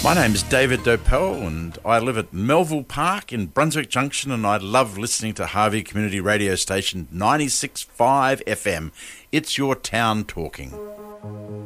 My name is David Dopel and I live at Melville Park in Brunswick Junction, and I love listening to Harvey Community Radio Station 96.5 FM. It's your town talking.